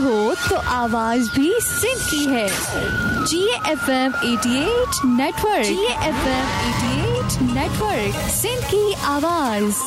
हो तो आवाज भी सिंध की है। GFM 88 network, GFM 88 network, Sindh की आवाज।